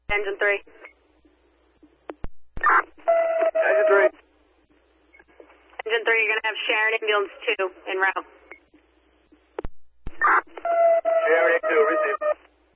Engine 3. Engine 3. Engine 3, you're going to have Sharon Ambulance 2 en route.